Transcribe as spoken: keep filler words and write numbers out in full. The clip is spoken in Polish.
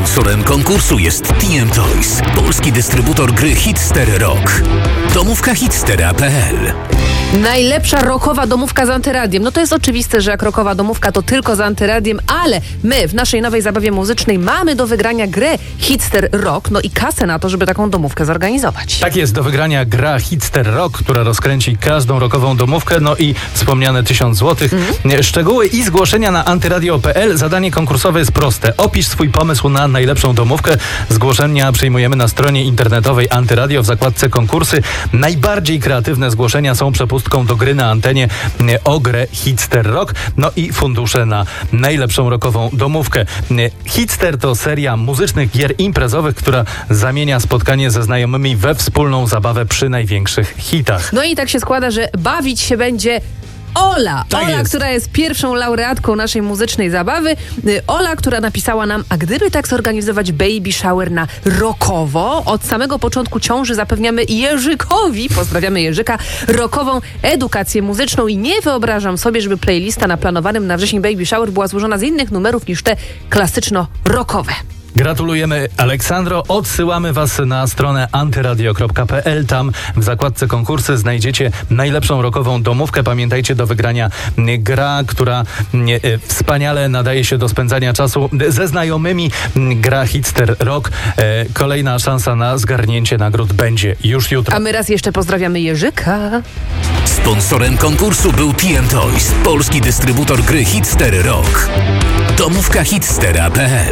Sponsorem konkursu jest T M Toys, polski dystrybutor gry Hitster Rock. Domówka hitstera kropka p l. Najlepsza rockowa domówka z Antyradiem. No to jest oczywiste, że jak rockowa domówka to tylko z Antyradiem, ale my w naszej nowej zabawie muzycznej mamy do wygrania grę Hitster Rock, no i kasę na to, żeby taką domówkę zorganizować. Tak jest, do wygrania gra Hitster Rock, która rozkręci każdą rockową domówkę, no i wspomniane tysiąc złotych. Mm. Szczegóły i zgłoszenia na antyradio kropka p l. Zadanie konkursowe jest proste. Opisz swój pomysł na najlepszą domówkę. Zgłoszenia przyjmujemy na stronie internetowej Antyradio w zakładce konkursy. Najbardziej kreatywne zgłoszenia są przepustką do gry na antenie o grę Hitster Rock, no i fundusze na najlepszą rockową domówkę. Hitster to seria muzycznych gier imprezowych, która zamienia spotkanie ze znajomymi we wspólną zabawę przy największych hitach. No i tak się składa, że bawić się będzie Ola. Tak Ola, jest. która jest pierwszą laureatką naszej muzycznej zabawy. Ola, która napisała nam, a gdyby tak zorganizować baby shower na rockowo, od samego początku ciąży zapewniamy Jerzykowi, pozdrawiamy Jerzyka, rockową edukację muzyczną i nie wyobrażam sobie, żeby playlista na planowanym na wrzesień baby shower była złożona z innych numerów niż te klasyczno-rockowe. Gratulujemy, Aleksandro. Odsyłamy Was na stronę antyradio kropka p l. Tam w zakładce konkursy znajdziecie najlepszą rockową domówkę. Pamiętajcie, do wygrania gra, która e, wspaniale nadaje się do spędzania czasu ze znajomymi. Gra Hitster Rock. E, kolejna szansa na zgarnięcie nagród będzie już jutro. A my raz jeszcze pozdrawiamy Jerzyka. Sponsorem konkursu był T M Toys, polski dystrybutor gry Hitster Rock. Domówka hitstera kropka p l.